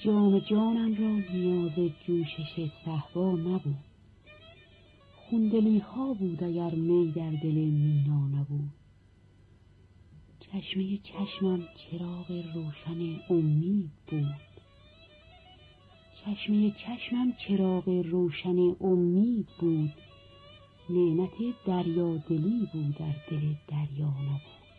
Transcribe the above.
جام جانم را نیاز جوشش صهبا نبود. خوندلی ها بود اگر می در دل مینا نبود. چشمه چشمم چراغ روشن امید بود. چشمه چشمم چراغ روشن امید بود. نعمت دریا دلی بود در دل دریا نبود.